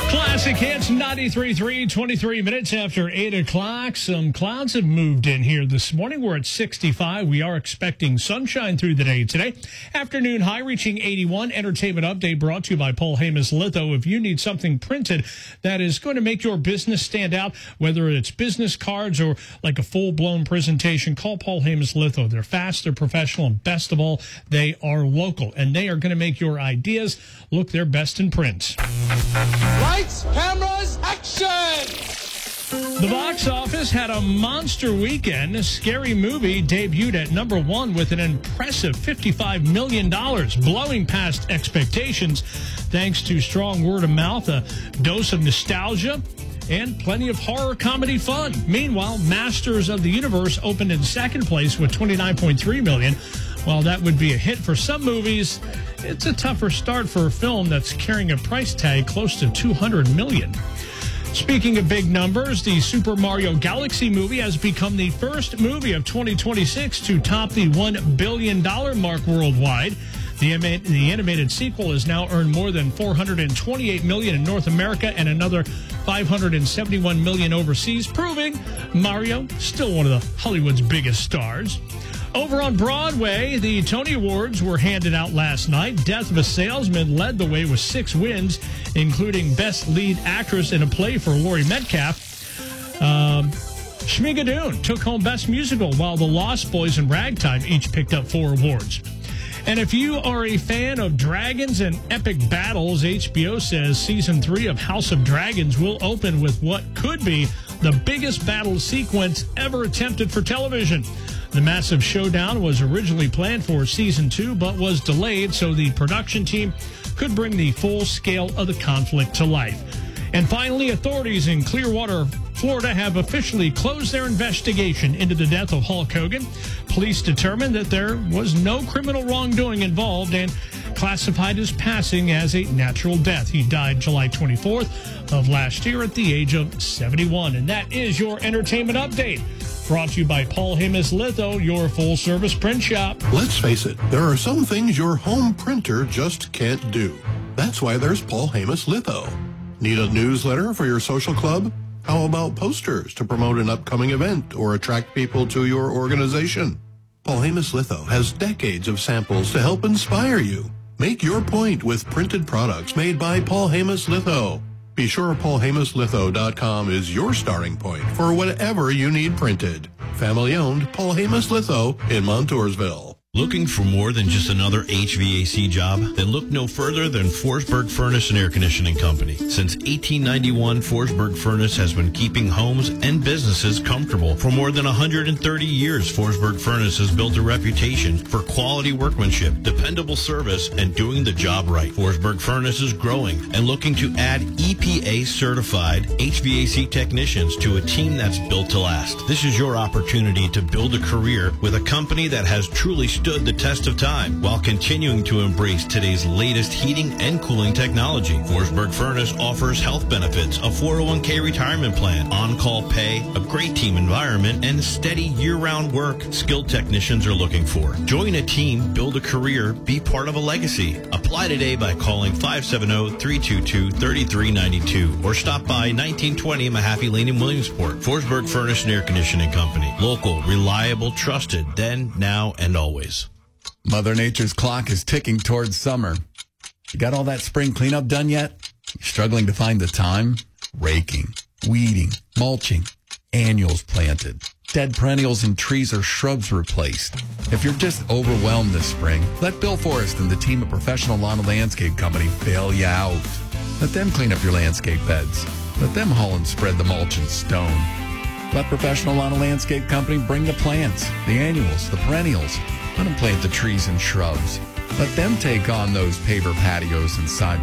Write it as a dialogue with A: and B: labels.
A: Classic Hits 93.3, 23 minutes after 8 o'clock. Some clouds have moved in here this morning. We're at 65. We are expecting sunshine through the day today. Afternoon high reaching 81. Entertainment update brought to you by Paul Hamas Litho. If you need something printed that is going to make your business stand out, whether it's business cards or like a full-blown presentation, call Paul Hamas Litho. They're fast, they're professional, and best of all, they are local. And they are going to make your ideas look their best in print.
B: Lights, cameras, action!
A: The box office had a monster weekend. A Scary Movie debuted at number 1 with an impressive $55 million, blowing past expectations thanks to strong word of mouth, a dose of nostalgia, and plenty of horror comedy fun. Meanwhile, Masters of the Universe opened in second place with $29.3 million. While that would be a hit for some movies, it's a tougher start for a film that's carrying a price tag close to $200 million. Speaking of big numbers, the Super Mario Galaxy movie has become the first movie of 2026 to top the $1 billion mark worldwide. The animated sequel has now earned more than $428 million in North America and another $571 million overseas, proving Mario still one of the Hollywood's biggest stars. Over on Broadway, the Tony Awards were handed out last night. Death of a Salesman led the way with 6 wins, including Best Lead Actress in a Play for Laurie Metcalf. Schmigadoon took home Best Musical, while The Lost Boys and Ragtime each picked up 4 awards. And if you are a fan of dragons and epic battles, HBO says Season 3 of House of Dragons will open with what could be the biggest battle sequence ever attempted for television. The massive showdown was originally planned for Season 2, but was delayed so the production team could bring the full scale of the conflict to life. And finally, authorities in Clearwater, Florida have officially closed their investigation into the death of Hulk Hogan. Police determined that there was no criminal wrongdoing involved and classified his passing as a natural death. He died July 24th of last year at the age of 71. And that is your entertainment update. Brought to you by Paul Hamas Litho, your full-service print shop.
C: Let's face it, there are some things your home printer just can't do. That's why there's Paul Hamas Litho. Need a newsletter for your social club? How about posters to promote an upcoming event or attract people to your organization? Paul Hamas Litho has decades of samples to help inspire you. Make your point with printed products made by Paul Hamas Litho. Be sure PaulHamasLitho.com is your starting point for whatever you need printed. Family-owned Paul Hamas Litho in Montoursville.
D: Looking for more than just another HVAC job? Then look no further than Forsberg Furnace and Air Conditioning Company. Since 1891, Forsberg Furnace has been keeping homes and businesses comfortable. For more than 130 years, Forsberg Furnace has built a reputation for quality workmanship, dependable service, and doing the job right. Forsberg Furnace is growing and looking to add EPA-certified HVAC technicians to a team that's built to last. This is your opportunity to build a career with a company that has truly stood the test of time while continuing to embrace today's latest heating and cooling technology. Forsberg Furnace offers health benefits, a 401k retirement plan, on-call pay, a great team environment, and steady year-round work skilled technicians are looking for. Join a team, build a career, be part of a legacy. Apply today by calling 570-322-3392 or stop by 1920 Mahaffey Lane in Williamsport. Forsberg Furnace and Air Conditioning Company. Local, reliable, trusted, then, now, and always.
E: Mother Nature's clock is ticking towards summer. You got all that spring cleanup done yet? You're struggling to find the time? Raking, weeding, mulching, annuals planted, dead perennials and trees or shrubs replaced. If you're just overwhelmed this spring, let Bill Forrest and the team at Professional Lawn and Landscape Company bail you out. Let them clean up your landscape beds. Let them haul and spread the mulch and stone. Let Professional Lawn and Landscape Company bring the plants, the annuals, the perennials. Let them plant the trees and shrubs. Let them take on those paver patios and sidewalks.